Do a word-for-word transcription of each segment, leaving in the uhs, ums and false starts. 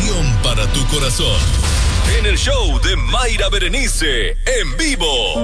Inspiración para tu corazón. En el show de Mayra Berenice, en vivo.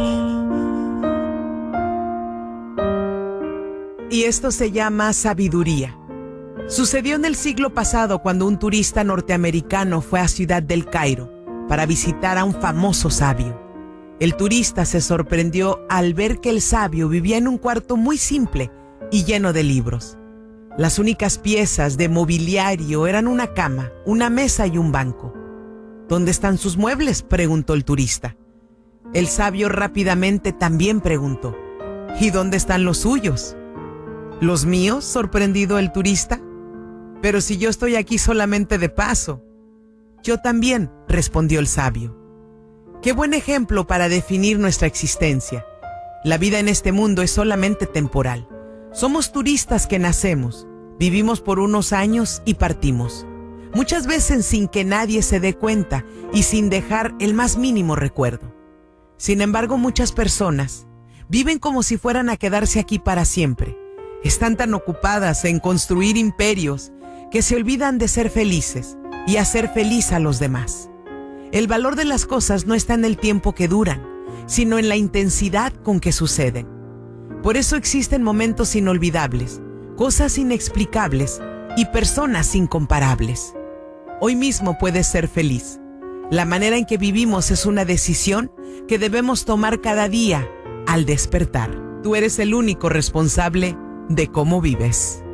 Y esto se llama sabiduría. Sucedió en el siglo pasado cuando un turista norteamericano fue a Ciudad del Cairo para visitar a un famoso sabio. El turista se sorprendió al ver que el sabio vivía en un cuarto muy simple y lleno de libros. Las únicas piezas de mobiliario eran una cama, una mesa y un banco. ¿Dónde están sus muebles?, preguntó el turista. El sabio rápidamente también preguntó: ¿y dónde están los suyos? ¿Los míos?, sorprendido el turista. Pero si yo estoy aquí solamente de paso. Yo también, respondió el sabio. Qué buen ejemplo para definir nuestra existencia. La vida en este mundo es solamente temporal. Somos turistas que nacemos, vivimos por unos años y partimos. Muchas veces sin que nadie se dé cuenta y sin dejar el más mínimo recuerdo. Sin embargo, muchas personas viven como si fueran a quedarse aquí para siempre. Están tan ocupadas en construir imperios que se olvidan de ser felices y hacer feliz a los demás. El valor de las cosas no está en el tiempo que duran, sino en la intensidad con que suceden. Por eso existen momentos inolvidables, cosas inexplicables y personas incomparables. Hoy mismo puedes ser feliz. La manera en que vivimos es una decisión que debemos tomar cada día al despertar. Tú eres el único responsable de cómo vives.